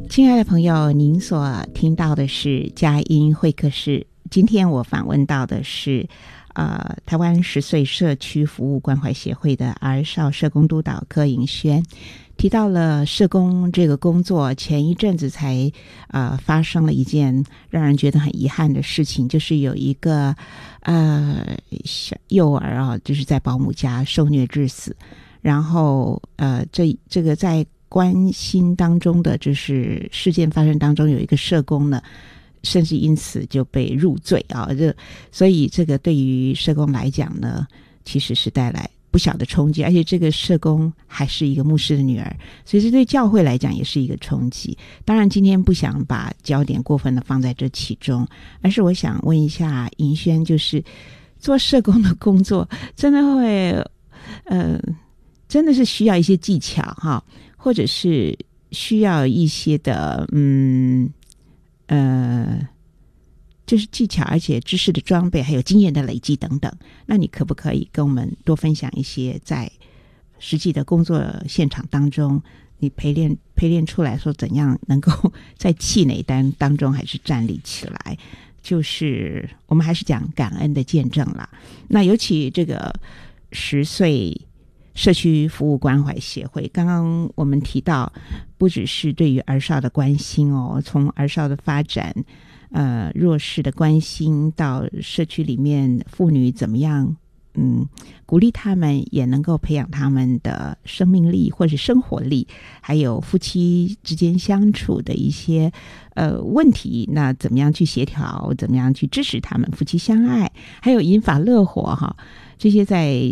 亲爱的朋友，您所听到的是佳音会客室。今天我访问到的是台湾10岁社区服务关怀协会的儿少社工督导柯银轩，提到了社工这个工作，前一阵子才发生了一件让人觉得很遗憾的事情，就是有一个小幼儿就是在保姆家受虐致死，然后这个在关心当中的就是事件发生当中有一个社工呢，甚至因此就被入罪所以这个对于社工来讲呢，其实是带来不小的冲击，而且这个社工还是一个牧师的女儿，所以这对教会来讲也是一个冲击。当然今天不想把焦点过分的放在这其中，而是我想问一下银轩，就是做社工的工作真的会真的是需要一些技巧或者是需要一些的就是技巧，而且知识的装备，还有经验的累积等等。那你可不可以跟我们多分享一些在实际的工作现场当中，你陪练出来说怎样能够在气馁当中还是站立起来？就是我们还是讲感恩的见证啦。那尤其这个10岁社区服务关怀协会，刚刚我们提到不只是对于儿少的关心从儿少的发展弱势的关心到社区里面妇女怎么样鼓励他们，也能够培养他们的生命力或是生活力，还有夫妻之间相处的一些问题，那怎么样去协调，怎么样去支持他们夫妻相爱，还有引法乐活这些在